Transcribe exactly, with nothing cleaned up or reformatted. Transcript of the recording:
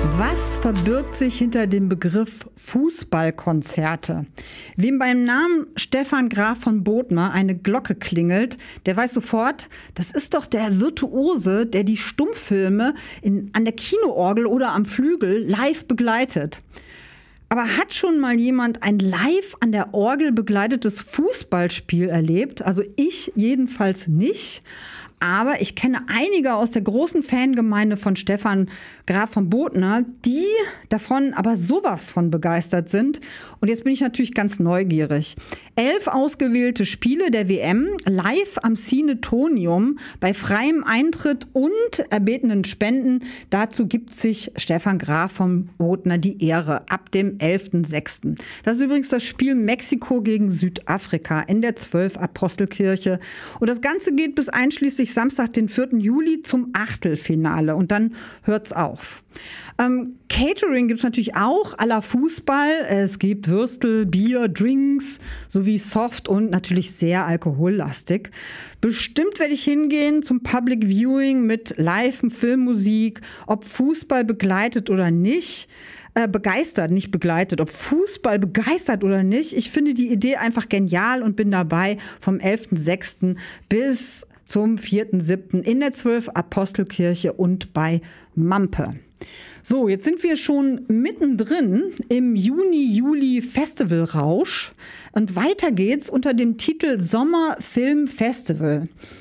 Was verbirgt sich hinter dem Begriff Fußballkonzerte? Wem beim Namen Stefan Graf von Bodmer eine Glocke klingelt, der weiß sofort, das ist doch der Virtuose, der die Stummfilme in, an der Kinoorgel oder am Flügel live begleitet. Aber hat schon mal jemand ein live an der Orgel begleitetes Fußballspiel erlebt? Also ich jedenfalls nicht. Aber ich kenne einige aus der großen Fangemeinde von Stefan Graf von Bodmer, die davon aber sowas von begeistert sind. Und jetzt bin ich natürlich ganz neugierig. Elf ausgewählte Spiele der W M live am Cinetonium bei freiem Eintritt und erbetenen Spenden. Dazu gibt sich Stefan Graf von Bodmer die Ehre ab dem elften sechsten Das ist übrigens das Spiel Mexiko gegen Südafrika in der Zwölf-Apostelkirche. Und das Ganze geht bis einschließlich Samstag, den vierten Juli zum Achtelfinale. Und dann hört's auf. Ähm, Catering gibt es natürlich auch à la Fußball. Es gibt Würstel, Bier, Drinks sowie Soft und natürlich sehr alkohollastig. Bestimmt werde ich hingehen zum Public Viewing mit Live-Filmmusik, ob Fußball begleitet oder nicht. Äh, begeistert, nicht begleitet, ob Fußball begeistert oder nicht. Ich finde die Idee einfach genial und bin dabei vom elften sechsten bis zum vierten siebten in der Zwölf-Apostelkirche und bei Mampe. So, jetzt sind wir schon mittendrin im Juni-Juli-Festivalrausch und weiter geht's unter dem Titel Sommerfilm Festival.